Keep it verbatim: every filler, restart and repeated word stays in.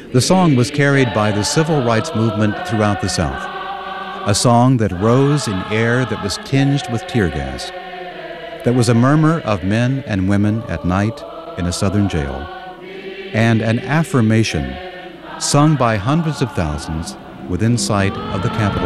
The song was carried by the civil rights movement throughout the South, a song that rose in air that was tinged with tear gas, that was a murmur of men and women at night in a Southern jail, and an affirmation sung by hundreds of thousands within sight of the Capitol